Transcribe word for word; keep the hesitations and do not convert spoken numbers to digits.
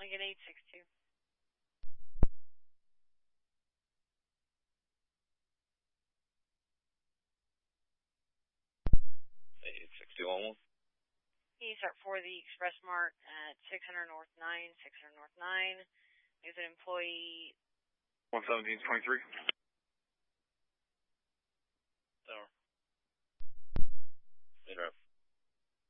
Lincoln eight six two. eight six two almost. He start for the Express Mart at six hundred North nine, six hundred North nine. Is an employee. one seventeen twenty-three.